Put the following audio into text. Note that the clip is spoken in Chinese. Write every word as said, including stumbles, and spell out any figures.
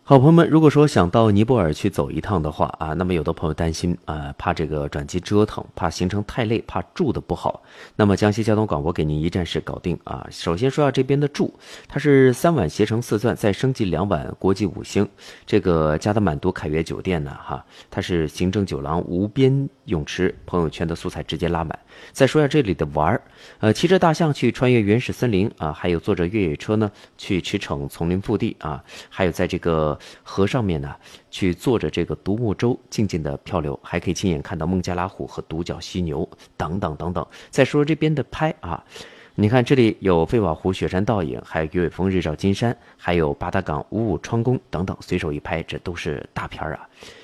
好朋友们，如果说想到尼泊尔去走一趟的话啊，那么有的朋友担心啊，怕这个转机折腾，怕行程太累，怕住的不好。那么江西交通广播给您一站式搞定啊。首先说下这边的住，它是三晚携程四钻，再升级两晚国际五星。这个加德满都凯悦酒店呢，哈，它是行政酒廊无边泳池，朋友圈的素材直接拉满。再说下这里的玩儿，呃，骑着大象去穿越原始森林啊，还有坐着越野车呢去驰骋丛林腹地啊，还有在这个河上面呢去坐着这个独木舟静静的漂流，还可以亲眼看到孟加拉虎和独角犀牛等等等等。再说这边的拍啊，你看这里有飞瓦湖雪山倒影，还有鱼尾峰日照金山，还有八达岗五五窗宫等等，随手一拍这都是大片啊。